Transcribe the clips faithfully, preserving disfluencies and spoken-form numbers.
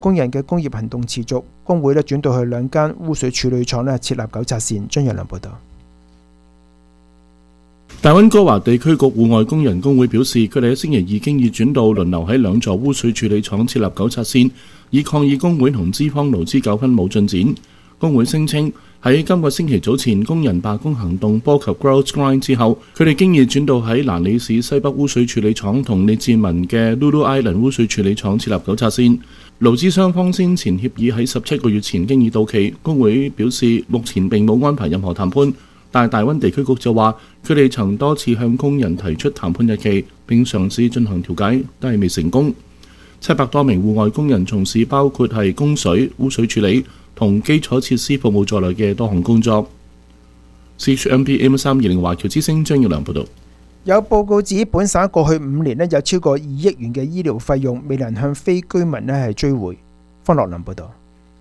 工人嘅工業行動持續，工會咧轉到去兩間污水處理廠咧設立糾察線。張若良報導。 大溫哥華地區局戶外工人工會表示，佢哋喺星期二經已轉到輪流喺兩座污水處理廠設立糾察線，以抗議工會同資方勞資糾紛冇進展。工會聲稱喺今個星期早前工人罷工行動波及 Grouse Grind 之後，佢哋經已轉到喺蘭里市西北污水處理廠同列治文嘅 Lulu Island 污水處理廠設立糾察線。勞資雙方先前協議喺十七個月前經已到期，工會表示目前並冇安排任何談判。但係大溫地區局就話，佢哋曾多次向工人提出談判日期，並嘗試進行調解，但係未成功。七百多名戶外工人從事包括係供水、污水處理同基礎設施服務在內嘅多項工作。C H M P A M 三二零華僑之聲張耀良報導。 有報告指，本省過去五年咧有超過二億元嘅醫療費用未能向非居民咧係追回。方樂林報導。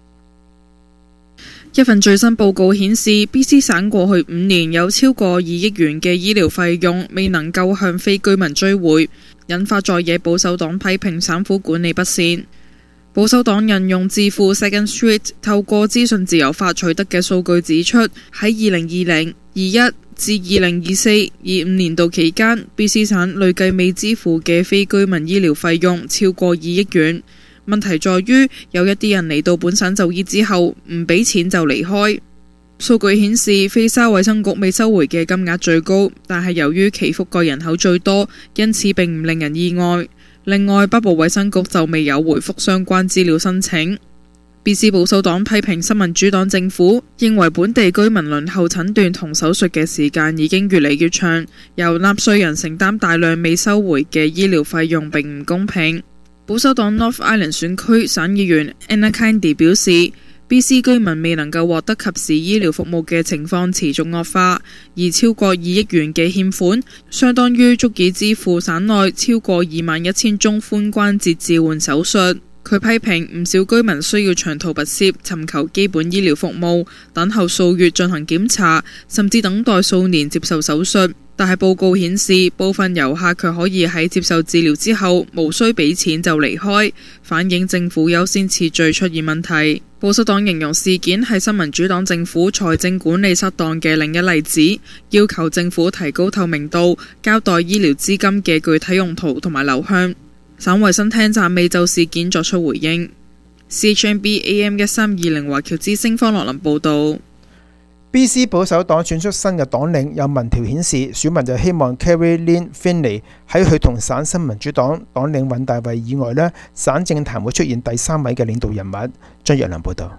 一份最新報告顯示 ，B C 省過去五年有超過二億元嘅醫療費用未能夠向非居民追回，引發在野保守黨批評省府管理不善。保守黨引用智庫 Second Street 透過資訊自由法取得嘅數據指出，喺二零二零、二一至二零二四、二五年度期間 ，B C 省累計未支付嘅非居民醫療費用超過二億元。問題在於有一啲人嚟到本省就醫之後唔俾錢就離開。數據顯示，菲沙衛生局未收回嘅金額最高，但係由於其覆蓋人口最多，因此並唔令人意外。另外，北部衛生局就未有回覆相關資料申請。B C 保守黨批評新民主黨政府，認為本地居民輪候診斷同手術嘅時間已經越嚟越長，由納稅人承擔大量未收回嘅醫療費用並唔公平。保守黨 North Island 選區省議員 Anna Kennedy 表示， B C 居民未能夠獲得及時醫療服務嘅情況持續惡化，而超過二億元嘅欠款，相當於足以支付省內超過二萬一千宗髖關節置換手術。佢批評唔少居民需要長途跋涉尋求基本醫療服務，等候數月進行檢查，甚至等待數年接受手術。但係報告顯示，部分遊客卻可以喺接受治療之後無需俾錢就離開，反映政府優先次序出現問題。保守黨形容事件係新民主黨政府財政管理失當嘅另一例子，要求政府提高透明度，交代醫療資金嘅具體用途同埋流向。省衛生廳暫未就事件作出回應。C H M B A M 一三二零華僑之聲方樂林報導。 B C 保守黨選出新嘅黨領，有民調顯示選民就希望 Carrie Lynn Finley 喺佢同省新民主黨黨領尹大衛以外呢，省政壇會出現第三位嘅領導人物。張若良報導。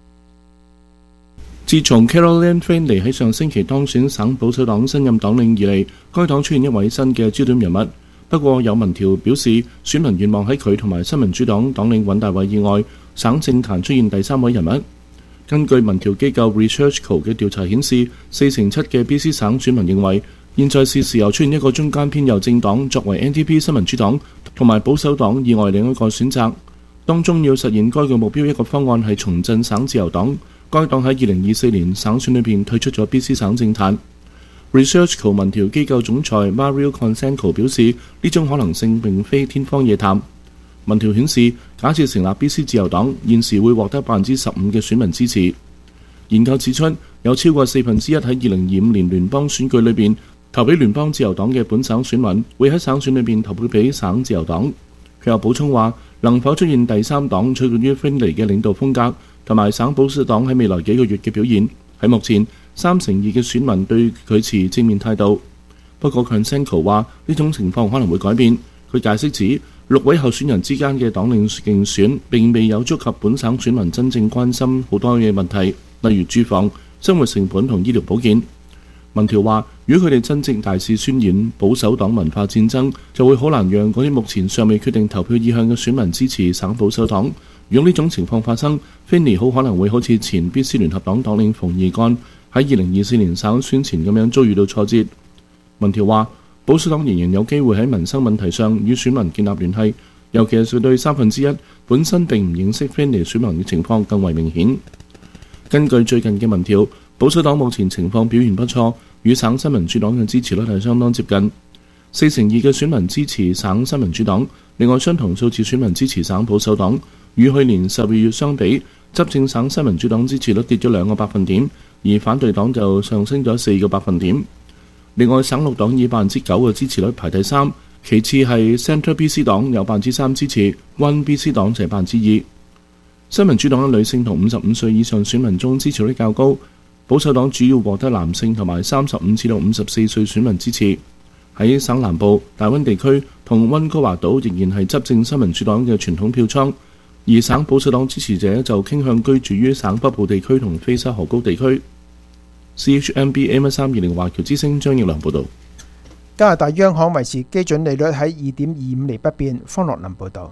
自從 Carrie Lynn Finley 喺上星期當選省保守黨新任黨領以嚟，該黨出現一位新嘅焦點人物。不過有民調表示，選民願望喺佢同埋新民主黨黨領尹大衛以外，省政壇出現第三位人物。根據民調機構 ResearchGate 嘅調查顯示，四成七嘅 B C 省選民認為，現在是時候出現一個中間偏右政黨，作為 N D P 新民主黨同埋保守黨以外另一個選擇。當中要實現該個目標，一個方案係重振省自由黨。該黨喺二零二四年省選裏邊退出咗 B C 省政壇。ResearchGate 民調機構總裁 Mario Consenco 表示，呢種可能性並非天方夜譚。民調顯示，假設成立 B C 自由黨，現時會獲得百分之十五嘅選民支持。研究指出，有超過四分之一喺二零二五年聯邦選舉裏邊投俾聯邦自由黨嘅本省選民，會喺省選裏邊投票俾省自由黨。佢又補充話，能否出現第三黨取決於 Finley 嘅領導風格同埋省保守黨喺未來幾個月嘅表現。喺目前，三成二嘅選民對佢持正面態度。不過 Consenco 話呢種情況可能會改變。佢解釋指，六位候選人之間嘅黨領競選並未有觸及本省選民真正關心好多嘅問題，例如住房、生活成本同醫療保健。民調話，如果佢哋真正大肆渲染保守黨文化戰爭，就會好難讓嗰啲目前尚未決定投票意向嘅選民支持省保守黨。如果呢種情況發生，Finley 好可能會好似前 B C 聯合黨黨領馮義幹喺二零二四年省選前咁樣遭遇到挫折。民調話，保守黨仍然有機會喺民生問題上與選民建立聯繫，尤其係對三分之一本身並唔認識 Finley 選民嘅情況更為明顯。根據最近嘅民調，保守黨目前情況表現不錯，與省新民主黨嘅支持率係相當接近。 四成二嘅選民支持省新民主黨，另外相同數字選民支持省保守黨。與去年十二月相比，執政省新民主黨支持率跌咗兩個百分點，而反對黨就上升咗四個百分點。另外，省綠黨以百分之九嘅支持率排第三，其次係 Centre B C 黨有百分之三支持 ，One B C 黨就係百分之二。新民主黨嘅女性同五十五歲以上選民中支持率較高，保守黨主要獲得男性同埋三十五至到五十四歲選民支持。喺省南部、大溫地區同溫哥華島仍然係執政新民主黨嘅傳統票倉，而省保守黨支持者就傾向居住於省北部地區同菲沙河高地區。C H M B A 一三二零華僑之聲張奕良報導。 加拿大央行維持基準利率喺二點二五厘不變。方樂林報導。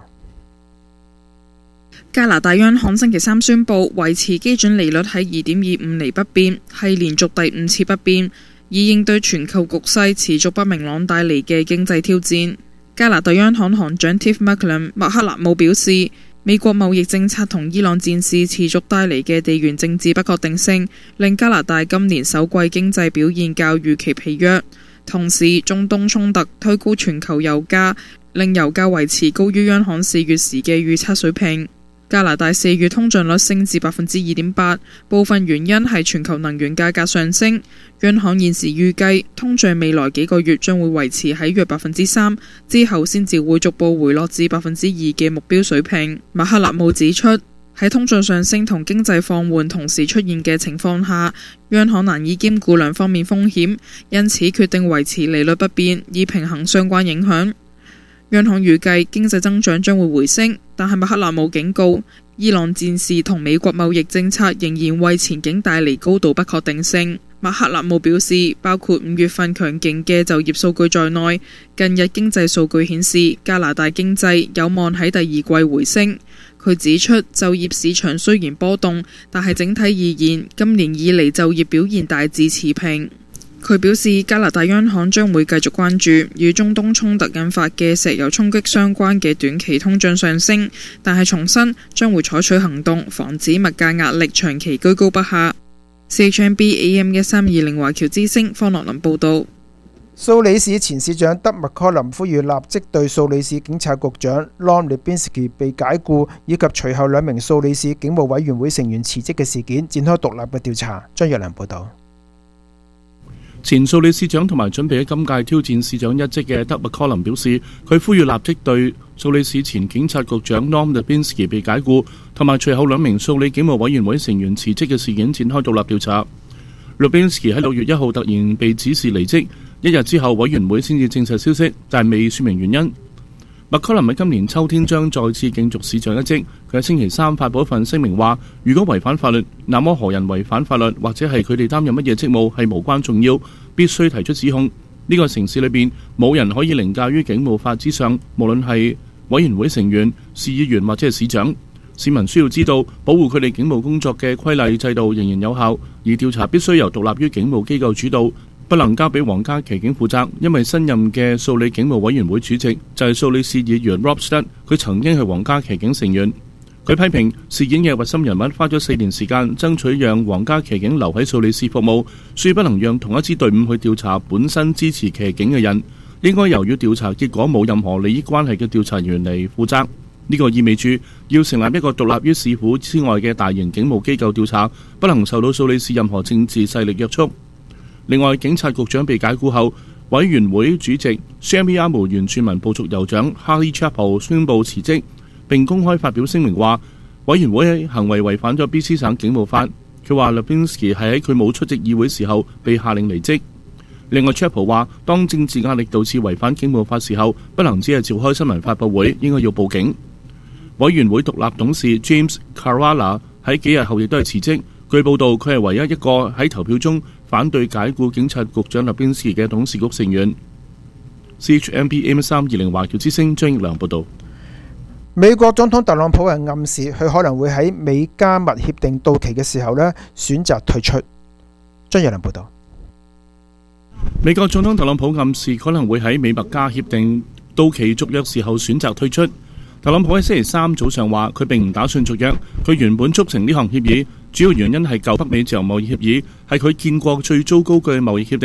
加拿大央行星期三宣布維持基準利率喺二點二五厘不變，係連續第五次不變，以應對全球局勢持續不明朗帶嚟嘅經濟挑戰。加拿大央行行長 Tiff Macklem 麥克納姆表示，美國貿易政策同伊朗戰事持續帶嚟嘅地緣政治不確定性，令加拿大今年首季經濟表現較預期疲弱。同時，中東衝突推高全球油價，令油價維持高於央行四月時嘅預測水平。加拿大四月通脹率升至百分之二點八，部分原因係全球能源價格上升。央行現時預計通脹未來幾個月將會維持喺約百分之三，之後先至會逐步回落至百分之二嘅目標水平。馬克納姆指出，喺通脹上升同經濟放緩同時出現嘅情況下，央行難以兼顧兩方面風險，因此決定維持利率不變，以平衡相關影響。央行預計經濟增長將會回升，但係麥克納姆警告，伊朗戰事同美國貿易政策仍然為前景帶嚟高度不確定性。麥克納姆表示，包括五月份強勁嘅就業數據在內，近日經濟數據顯示加拿大經濟有望喺第二季回升。佢指出，就業市場雖然波動，但係整體而言，今年以嚟就業表現大致持平。佢表示，加拿大央行將會繼續關注與中東衝突引發嘅石油衝擊相關嘅短期通脹上升，但係重申將會採取行動，防止物價壓力長期居高不下。C H M B A M 一三二零華僑之聲方樂林報導。 蘇里市前市長德麥柯林呼籲立即對蘇里市警察局長 Lom Libinski 被解雇以及隨後兩名蘇里市警務委員會成員辭職嘅事件展開獨立嘅調查。張若良報導。 前蘇里市長同埋準備喺今屆挑戰市長一職嘅德麥柯林表示，佢呼籲立即對蘇里市前警察局長 Lom Libinski 被解雇同埋隨後兩名蘇里警務委員會成員辭職嘅事件展開獨立調查。Libinski 喺六月一號突然被指示離職，一日之後委員會先至證實消息，但未說明原因。麥柯林喺今年秋天將再次競逐市長一職，佢喺星期三發布一份聲明話，如果違反法律，那麼何人違反法律或者係佢哋擔任乜嘢職務係無關重要，必須提出指控。呢個城市裏邊冇人可以凌駕於警務法之上，無論係委員會成員、市議員或者係市長。市民需要知道，保護佢哋警務工作嘅規例制度仍然有效，而調查必須由獨立於警務機構主導，不能交俾皇家騎警負責，因為新任嘅蘇里警務委員會主席就係蘇里市議員 Rob Stud， 佢曾經係皇家騎警成員。佢批評事件嘅核心人物花咗四年時間爭取讓皇家騎警留喺蘇里市服務，所以不能讓同一支隊伍去調查本身支持騎警嘅人，應該由於調查結果冇任何利益關係嘅調查員嚟負責。呢個意味住要成立一個獨立於市府之外嘅大型警務機構調查，不能受到蘇里市任何政治勢力約束。另外，警察局長被解雇後，委員會主席 Shamiyamu 原住民部族酋長 Harley Chapel 宣布辭職，並公開發表聲明話，委員會行為違反咗 B C 省警務法。佢話 Libinski 係喺佢冇出席議會時候被下令離職。另外 Chapel 話，當政治壓力導致違反警務法時候，不能只係召開新聞發佈會，應該要報警。委員會獨立董事 James Caruana 喺幾日後亦都係辭職。據報道，佢係唯一一個喺投票中反對解雇警察局長 Libinski 嘅董事局成員。C H M B A 一三二零華僑之聲張奕良報導。 美國總統特朗普係暗示佢可能會喺美加密協定到期嘅時候呢選擇退出。張奕良報導。 美國總統特朗普暗示可能會喺美墨加協定到期續約時候選擇退出。特朗普喺星期三早上話，佢並唔打算續約。佢原本促成呢項協議，主要原因係舊北美自由貿易協議係佢見過最糟糕嘅貿易協定。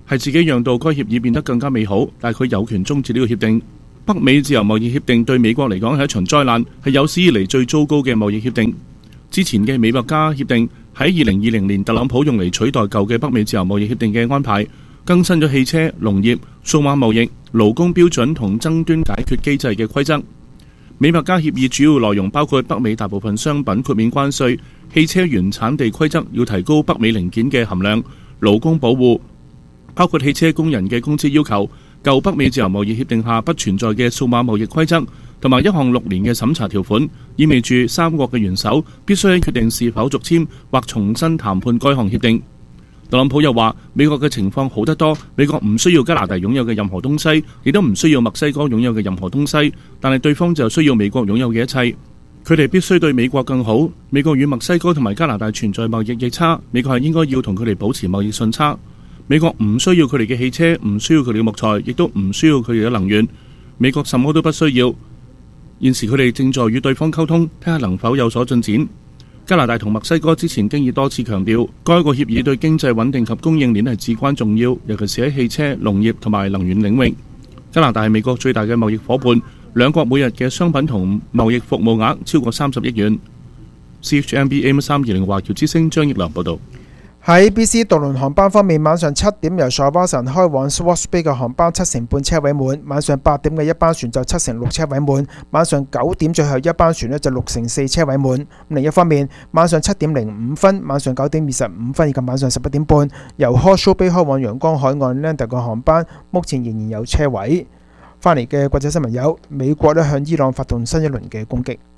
係自己讓到該協議變得更加美好，但係佢有權終止呢個協定。北美自由貿易協定對美國嚟講係一場災難，係有史以嚟最糟糕嘅貿易協定。之前嘅美墨加協定喺二零二零年特朗普用嚟取代舊嘅北美自由貿易協定嘅安排，更新咗汽車、農業、數碼貿易、勞工標準同爭端解決機制嘅規則。美墨加協議主要內容包括北美大部分商品豁免關稅、汽車原產地規則要提高北美零件嘅含量、勞工保護，包括汽車工人嘅工資要求、舊北美自由貿易協定下不存在嘅數碼貿易規則，同埋一項六年嘅審查條款，意味住三國嘅元首必須喺決定是否續簽或重新談判該項協定。特朗普又話，美國嘅情況好得多，美國唔需要加拿大擁有嘅任何東西，亦都唔需要墨西哥擁有嘅任何東西，但係對方就需要美國擁有嘅一切。佢哋必須對美國更好。美國與墨西哥同埋加拿大存在貿易逆差，美國係應該要同佢哋保持貿易順差。美國唔需要佢哋嘅汽車，唔需要佢哋嘅木材，亦都唔需要佢哋嘅能源。美國什麼都不需要。現時佢哋正在與對方溝通，睇下能否有所進展。加拿大同墨西哥之前經已多次強調，該個協議對經濟穩定及供應鏈係至關重要，尤其是喺汽車、農業同埋能源領域。加拿大係美國最大嘅貿易夥伴，兩國每日嘅商品同貿易服務額超過三十億元。C H M B A M 三二零華僑之聲張益良報導。 喺 B C 渡輪航班方面，晚上七點由索巴神開往 Swartz Bay 嘅航班七成半車位滿，晚上八點嘅一班船就七成六車位滿，晚上九點最後一班船呢就六成四車位滿。另一方面，晚上七點零五分、晚上九點二十五分以及晚上十一點半由 Hawke's Bay 開往陽光海岸 Lander 嘅航班，目前仍然有車位。翻嚟嘅國際新聞有：美國呢向伊朗發動新一輪嘅攻擊。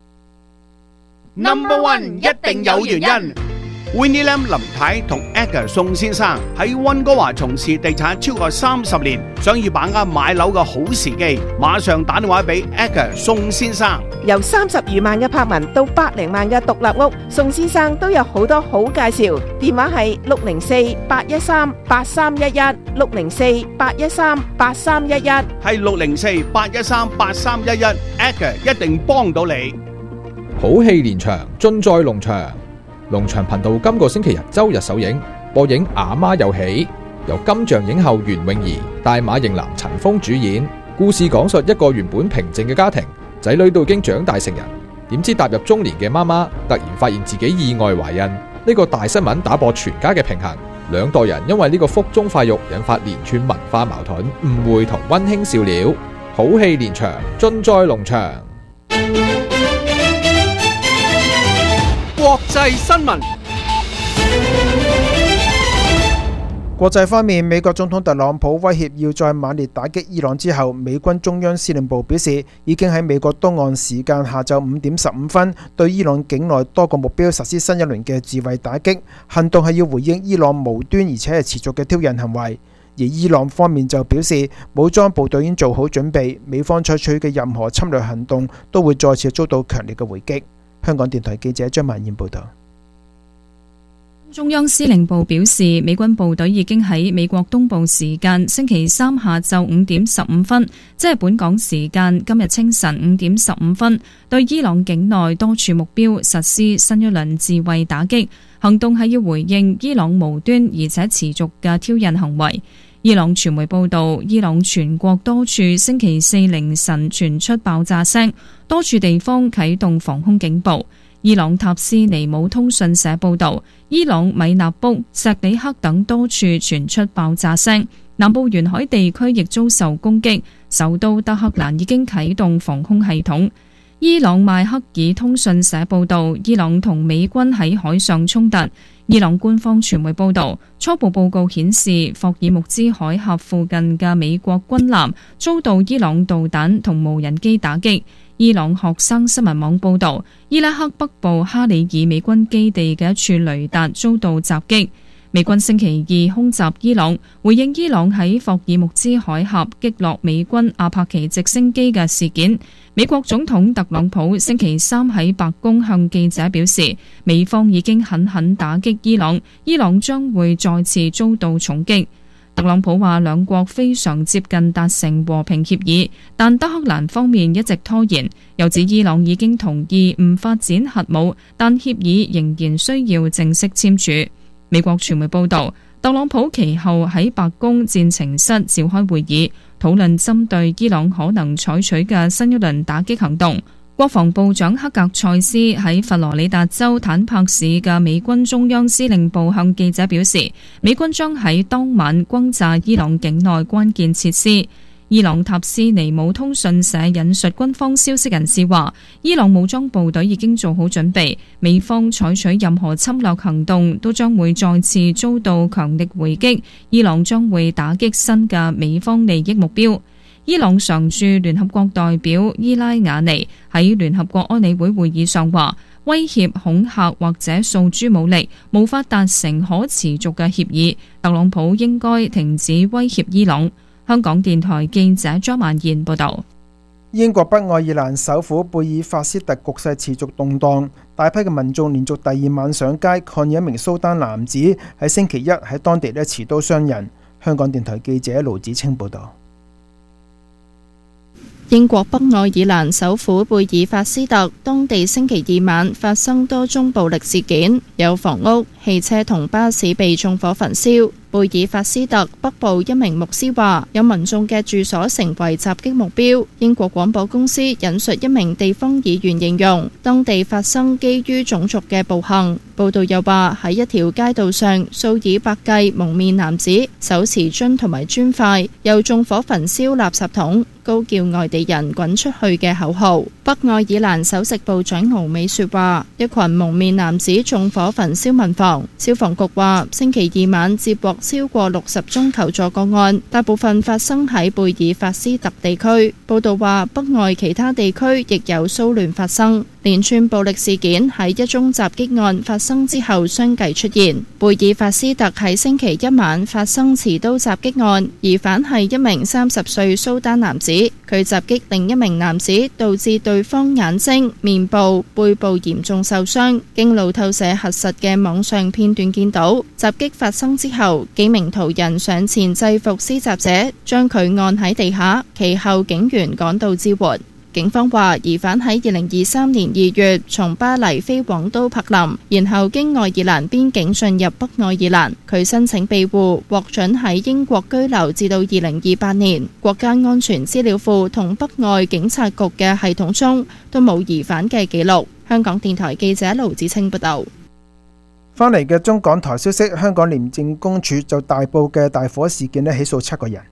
Number one 一定有原因。Winnie Lam 林太同 Edgar 宋先生喺溫哥華從事地產超過三十年，想要把握買樓嘅好時機，馬上打電話俾 Edgar 宋先生。 由三十餘萬嘅柏文到百零萬嘅獨立屋，宋先生都有好多好介紹。電話係六零四八一三八三一一，六零四八一三八三一一， 係六零四八一三八三一一 ，Edgar 一定幫到你。 好戲連場，盡在龍翔。龍翔頻道今個星期日周日首映，播映《阿媽有喜》，由金像影后袁詠儀、大馬型男陳鋒主演。故事講述一個原本平靜嘅家庭，仔女都已經長大成人，點知踏入中年嘅媽媽突然發現自己意外懷孕，呢個大新聞打破全家嘅平衡，兩代人因為呢個腹中塊肉引發連串文化矛盾、誤會同溫馨笑料。好戲連場，盡在龍翔。 國際新聞。 國際方面，美國總統特朗普威脅要再猛烈打擊伊朗之後，美軍中央司令部表示，已經喺美國東岸時間下晝五點十五分對伊朗境內多個目標實施新一輪嘅自衛打擊行動，係要回應伊朗無端而且係持續嘅挑釁行為。而伊朗方面就表示，武裝部隊已經做好準備，美方採取嘅任何侵略行動都會再次遭到強烈嘅回擊。香港電台記者張曼燕報道。 中央司令部表示，美軍部隊已經喺美國東部時間星期三下晝五點十五分，即係本港時間今日清晨五點十五分，對伊朗境內多處目標實施新一輪自衛打擊行動，係要回應伊朗無端而且持續嘅挑釁行為。伊朗傳媒報道，伊朗全國多處星期四凌晨傳出爆炸聲，多處地方啟動防空警報。伊朗塔斯尼姆通訊社報道，伊朗米納卜、錫里克等多處傳出爆炸聲，南部沿海地區亦遭受攻擊，首都德黑蘭已經啟動防空系統。伊朗邁克爾通訊社報道，伊朗同美軍喺海上衝突。伊朗官方傳媒報道，初步報告顯示，霍爾木茲海峽附近嘅美國軍艦遭到伊朗導彈同無人機打擊。伊朗學生新聞網報道，伊拉克北部哈里爾美軍基地嘅一處雷達遭到襲擊。美軍星期二空襲伊朗，回應伊朗喺霍爾木茲海峽擊落美軍阿帕奇直升機嘅事件。美國總統特朗普星期三喺白宮向記者表示，美方已經狠狠打擊伊朗，伊朗將會再次遭到重擊。特朗普話兩國非常接近達成和平協議，但德黑蘭方面一直拖延，又指伊朗已經同意唔發展核武，但協議仍然需要正式簽署。美國傳媒報道， 特朗普其後喺白宮戰情室召開會議，討論針對伊朗可能採取嘅新一輪打擊行動。國防部長克格塞斯喺佛羅里達州坦帕市嘅美軍中央司令部向記者表示，美軍將喺當晚轟炸伊朗境內關鍵設施。伊朗塔斯尼姆通訊社引述軍方消息人士話，伊朗武裝部隊已經做好準備，美方採取任何侵略行動都將會再次遭到強力回擊，伊朗將會打擊新嘅美方利益目標。伊朗常駐聯合國代表伊拉瓦尼喺聯合國安理會會議上話，威脅、恐嚇或者訴諸武力無法達成可持續嘅協議，特朗普應該停止威脅伊朗。香港電台記者張曼燕報道。 英國北愛爾蘭首府貝爾法斯特局勢持續動盪，大批嘅民眾連續第二晚上街抗議一名蘇丹男子喺星期一喺當地咧持刀傷人。香港電台記者盧子清報道。 英國北愛爾蘭首府貝爾法斯特，當地星期二晚發生多宗暴力事件，有房屋、汽車同巴士被縱火焚燒。貝爾法斯特北部一名牧師話，有民眾嘅住所成為襲擊目標。英國廣播公司引述一名地方議員形容，當地發生基於種族嘅暴行。報道又話，喺一條街道上，數以百計蒙面男子手持樽同埋磚塊，又縱火焚燒垃圾桶，高叫外地人滾出去嘅口號。北愛爾蘭首席部長敖美說話，一群蒙面男子縱火焚燒民房。消防局話，星期二晚接獲超過六十宗求助個案，大部分發生喺貝爾法斯特地區。報道話，北愛其他地區亦有騷亂發生。連串暴力事件喺一宗襲擊案發生之後相繼出現。貝爾法斯特喺星期一晚發生持刀襲擊案，疑犯係一名三十歲蘇丹男子，佢襲擊另一名男子，導致對方眼睛、面部、背部嚴重受傷。經路透社核實嘅網上片段見到，襲擊發生之後，幾名途人上前制服施襲者，將佢按喺地下，其後警員趕到支援。警方話，疑犯喺二零二三年二月從巴黎飛往都柏林，然後經愛爾蘭邊境進入北愛爾蘭。佢申請庇護，獲准喺英國居留至到二零二八年。國家安全資料庫同北愛警察局嘅系統中都冇疑犯嘅記錄。香港電台記者盧子清報道。 翻嚟嘅中港台消息，香港廉政公署就大埔嘅大火事件咧起訴七個人。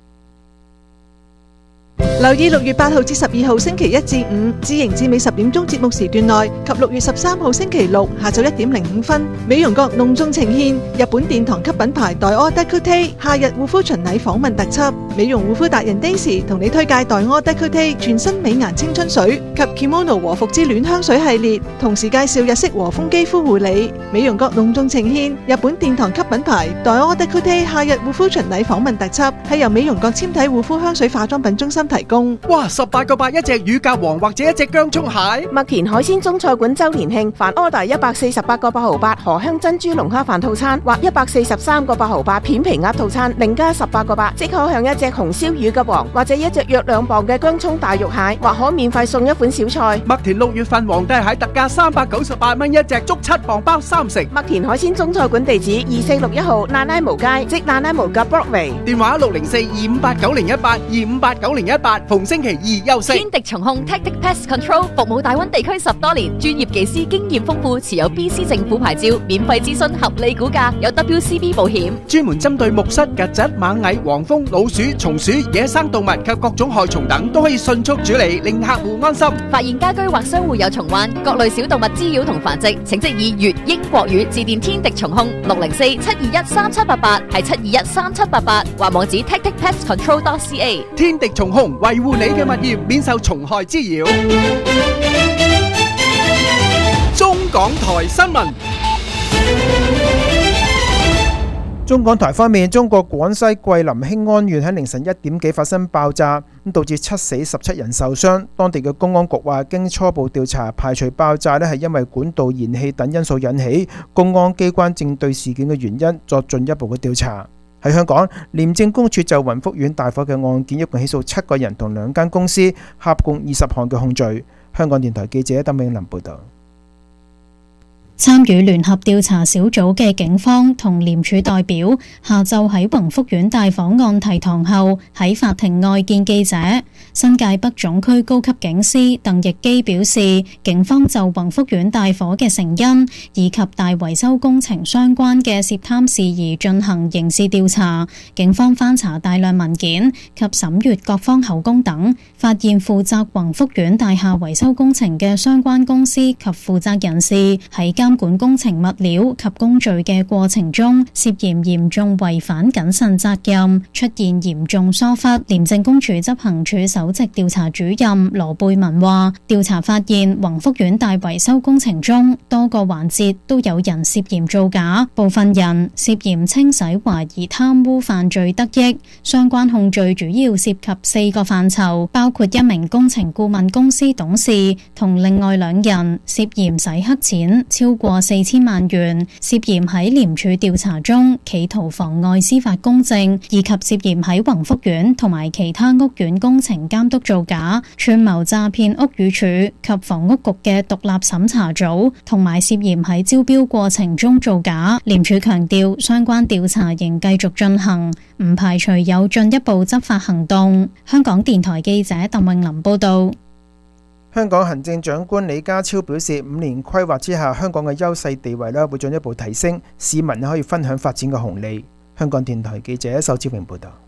留意六月八號至十二號星期一至五至營至尾十點鐘節目時段內及六月十三號星期六下晝一點零五分，美容閣隆重呈獻日本殿堂級品牌黛柯德庫蒂夏日護膚巡禮訪問特輯。美容護膚達人 Daisy 同你推介黛柯德庫蒂全新美顏青春水及 Kimono 和服之戀香水系列，同時介紹日式和風肌膚護理。美容閣隆重呈獻日本殿堂級品牌黛柯德庫蒂夏日護膚巡禮訪問特輯，係由美容閣纖體護膚香水化妝品中心提供。 哇！十八個八一隻乳鴿王或者一隻薑蔥蟹。 麥田海鮮中菜館周年慶，凡 order 一百四十八個八毫八荷香珍珠龍蝦飯套餐，或一百四十三個八毫八片皮鴨套餐，另加十八個八，即可向一隻紅燒乳鴿王或者一隻約兩磅嘅薑蔥大肉蟹，或可免費送一款小菜。 麥田六月份皇帝蟹特價三百九十八蚊一隻，足七磅包三成。 麥田海鮮中菜館地址二四六一號蘭拉毛街，即蘭拉毛夾 Broadway。 電話六零四二五八九零一八二五八九零一八，逢星期二休息。 天敵蟲控 Tactic Pest Control 服務大灣地區十多年，專業技師經驗豐富，持有 B C 政府牌照，免費諮詢，合理估價，有 W C B 保險， 專門針對木蝨、曱甴、螞蟻、黃蜂、老鼠、松鼠、野生動物及各種害蟲等，都可以迅速處理，令客戶安心。 發現家居或商戶有蟲患、各類小動物滋擾同繁殖，請即以粵英國語致電天敵蟲控六零四七二一三七八八，係七二一三七八八，或網址 tactic pest control dot c a。 天敵蟲控維護你嘅物業免受蟲害滋擾。中港台新聞。 中港台方面，中國廣西桂林興安縣喺凌晨一點幾發生爆炸，咁導致七死十七人受傷。當地嘅公安局話，經初步調查，排除爆炸咧係因為管道燃氣等因素引起。公安機關正對事件嘅原因作進一步嘅調查。喺香港，廉政公署就雲福苑大火嘅案件，一共起訴七個人同兩間公司，合共二十項嘅控罪。香港電台記者鄧永林報道。 參與聯合調查小組嘅警方同廉署代表下晝喺宏福苑大火案提堂後，喺法庭外見記者。新界北總區高級警司鄧奕基表示，警方就宏福苑大火嘅成因以及大維修工程相關嘅涉貪事宜進行刑事調查。警方翻查大量文件及審閱各方口供等，發現負責宏福苑大廈維修工程嘅相關公司及負責人士喺監管工程物料及工序嘅過程中，涉嫌嚴重違反謹慎責任，出現嚴重疏忽。廉政公署執行處首席調查主任羅貝文話，調查發現宏福苑大維修工程中多個環節都有人涉嫌造假，部分人涉嫌清洗懷疑貪污犯罪得益。相關控罪主要涉及四個範疇，包括一名工程顧問公司董事同另外兩人涉嫌洗黑錢超過四千萬元，涉嫌喺廉署調查中企圖妨礙司法公正，以及涉嫌喺宏福苑同埋其他屋苑工程監督造假，串謀詐騙屋宇署及房屋局嘅獨立審查組，同埋涉嫌喺招標過程中造假。廉署強調，相關調查仍繼續進行，唔排除有進一步執法行動。香港電台記者鄧詠琳報道。 香港行政長官李家超表示，五年規劃之下，香港嘅優勢地位咧會進一步提升，市民可以分享發展嘅紅利。香港電台記者仇志榮報道。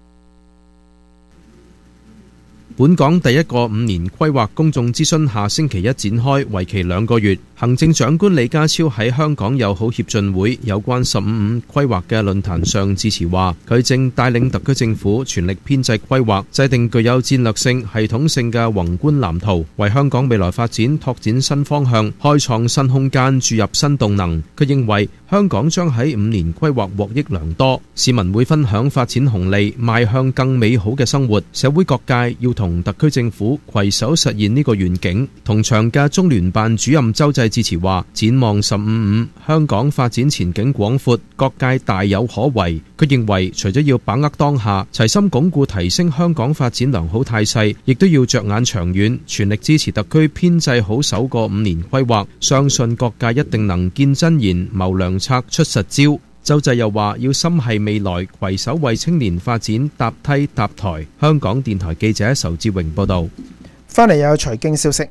本港第一個五年規劃公眾諮詢下星期一展開，為期兩個月。行政長官李家超喺香港友好協進會有關十五五規劃嘅論壇上致辭話，佢正帶領特區政府全力編制規劃，制定具有戰略性、系統性嘅宏觀藍圖，為香港未來發展拓展新方向，開創新空間，注入新動能。佢認為香港將喺五年規劃獲益良多，市民會分享發展紅利，邁向更美好嘅生活。社會各界要同特區政府攜手實現呢個願景。同場嘅中聯辦主任周濟致辭話，展望十五五，香港發展前景廣闊，各界大有可為。佢認為除咗要把握當下，齊心鞏固提升香港發展良好態勢，亦都要着眼長遠，全力支持特區編制好首個五年規劃，相信各界一定能見真言，謀良策，出實招。周濟又話要心繫未來，攜手為青年發展搭梯搭台。香港電台記者仇志榮報道。 翻嚟有財經消息。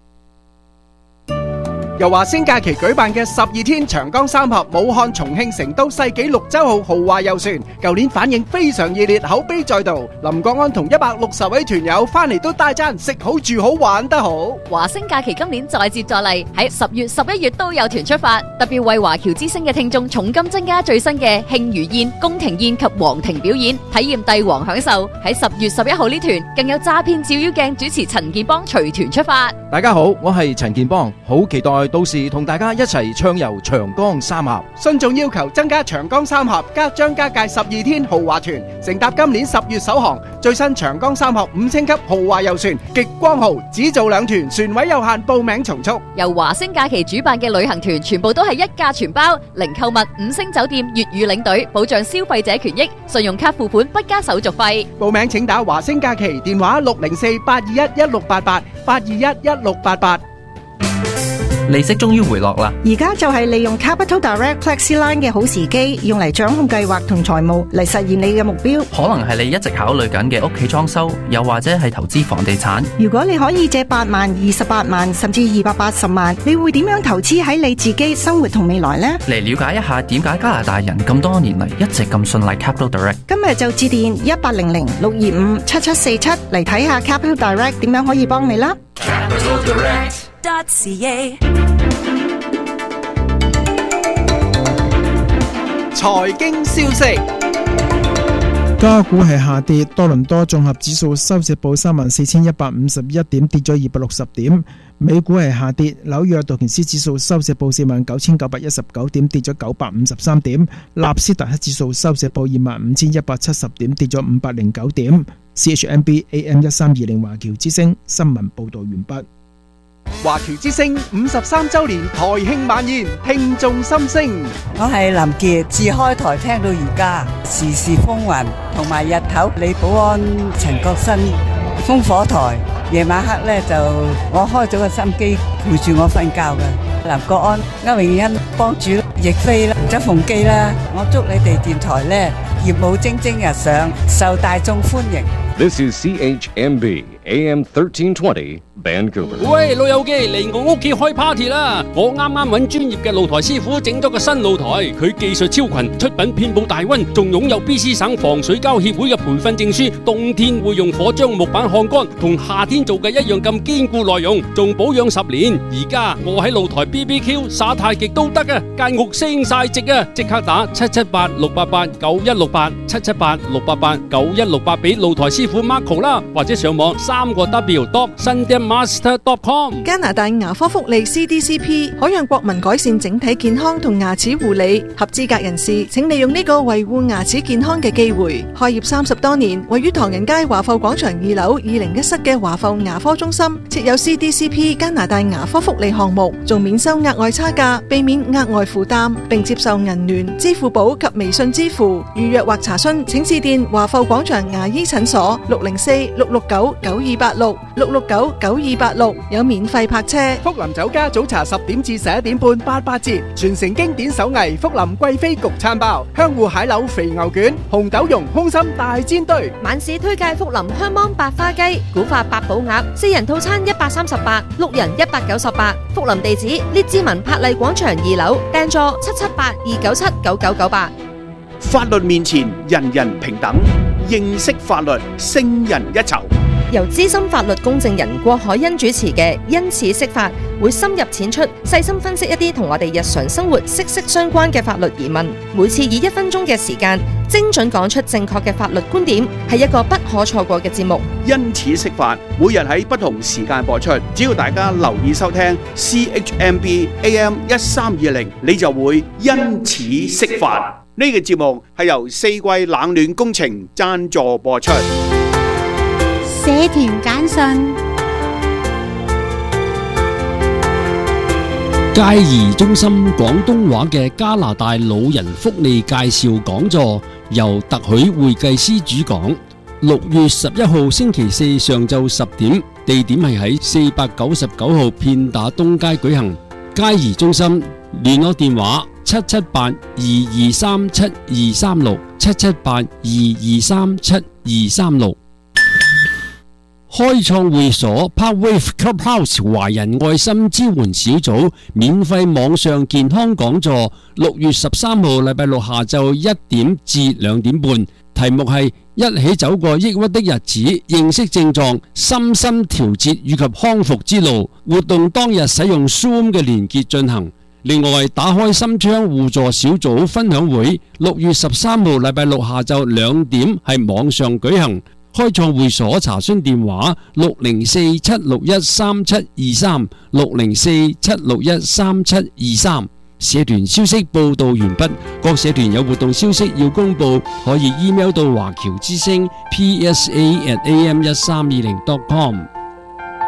由華星假期舉辦嘅十二天長江三峽武漢、重慶、成都世紀綠洲號豪華遊船，舊年反應非常熱烈，口碑再度。林國安同一百六十位團友翻嚟都大讚食好住好玩得好。 華星假期今年再接再厲，喺十月、十一月都有團出發，特別為華僑之星嘅聽眾重金增加最新嘅慶餘宴、宮廷宴及皇庭表演，體驗帝王享受。喺十月十一號呢團更有詐騙照妖鏡主持陳建邦隨團出發。 大家好，我係陳建邦，好期待到時同大家一齊暢遊長江三峽。 信眾要求增加長江三峽加張家界十二天豪華團，乘搭今年十月首航最新長江三峽五星級豪華遊船極光號，只做兩團，船位有限，報名從速。 由華星假期主辦嘅旅行團全部都係一價全包，零購物、五星酒店、粵語領隊，保障消費者權益，信用卡付款不加手續費。 報名請打華星假期電話六零四八二一一六八八八二一一六八八。 利息終於回落啦！ 而家就係利用 Capital Direct FlexiLine 嘅好時機，用嚟掌控計劃同財務嚟實現你嘅目標。 可能係你一直考慮緊嘅屋企裝修，又或者係投資房地產。 如果你可以借八萬、二十八萬，甚至二百八十萬，你會點樣投資喺你自己生活同未來呢？ 嚟了解一下點解加拿大人咁多年嚟一直咁信賴 Capital Direct。 今日就致電一八零零六二五七七四七嚟睇下 Capital Direct 點樣可以幫你啦。 Capital Direct dot C A。 財經消息， 加股係下跌，多倫多綜合指數收市報三萬四千一百五十一點，跌咗二百六十點。美股係下跌，紐約道瓊斯指數收市報四萬九千九百一十九點，跌咗九百五十三點。納斯達克指數收市報二萬五千一百七十點，跌咗五百零九點。C H M B A M 一三二零華僑之聲新聞報道完畢。 華僑之聲五十三周年台慶晚宴，聽眾心聲。 我係林傑，自開台聽到而家，時時風雲同埋日頭李寶安、陳國新、烽火台夜晚黑咧就我開咗個心機陪住我瞓覺嘅。林國安、歐詠欣幫主亦菲啦、周鳳基啦，我祝你哋電台咧業務蒸蒸日上，受大眾歡迎。 This is C H M B A M thirteen twenty Vancouver。 喂，老友記嚟我屋企開 party 啦！我啱啱揾專業嘅露台師傅整咗個新露台，佢技術超群，出品遍佈大溫，仲擁有 B C 省防水膠協會嘅培訓證書。冬天會用火將木板烘乾，同夏天做嘅一樣咁堅固耐用，仲保養十年。而家我喺露台 B B Q 耍太極都得啊！間屋升晒值啊！即刻打七七八六八八九一六八七七八六八八九一六八俾露台師傅 Marco 啦，或者上網三個 W dot sundaemaster dot com。 加拿大牙科福利 C D C P 可讓國民改善整體健康同牙齒護理，合資格人士請利用呢個維護牙齒健康嘅機會。開業三十多年，位於唐人街華埠廣場二樓二零一室嘅華埠牙科中心設有 C D C P 加拿大牙科福利項目，仲免收額外差價，避免額外負擔，並接受銀聯、支付寶及微信支付。預約或查詢請致電華埠廣場牙醫診所六零四六六九九二八六六六九九二八六，有免費泊車。 福林酒家早茶十點至十一點半八八折，傳承經典手藝福林貴妃焗餐包、香芋蟹柳肥牛卷、紅豆蓉空心大煎堆。 晚市推介福林香芒白花雞、古法八寶鴨，四人套餐一百三十八，六人一百九十八。福林地址：列治文柏麗廣場二樓，訂座七七八二九七九九九八。 法律面前人人平等，認識法律勝人一籌。 由資深法律公證人郭海欣主持嘅《因此釋法》，會深入淺出，細心分析一啲同我哋日常生活息息相關嘅法律疑問。每次以一分鐘嘅時間，精準講出正確嘅法律觀點，係一個不可錯過嘅節目。 因此釋法，每日喺不同時間播出，只要大家留意收聽 C H M B A M 一三二零，你就會因此釋法。呢個節目係由四季冷暖工程贊助播出。 社團簡訊。 佳怡中心廣東話嘅加拿大老人福利介紹講座，由特許會計師主講。六月十一號星期四上晝十點，地點係喺四百九十九號片打東街舉行。佳怡中心聯絡電話七七八二二三七二三六七七八二二三七二三六。開創會所 Parkwave Clubhouse 華人愛心支援小組免費網上健康講座，六月十三號禮拜六下晝一點至兩點半，題目係一起走過抑鬱的日子，認識症狀、身心調節以及康復之路。活動當日使用 Zoom 嘅連結進行。另外，打開心窗互助小組分享會，六月十三號禮拜六下晝兩點係網上舉行。開創會所查詢電話六零四七六一三七二三六零四七六一三七二三。社團消息報道完畢，各社團有活動消息要公布，可以 email 到華僑之聲 P S A at A M 一三二零 dot com。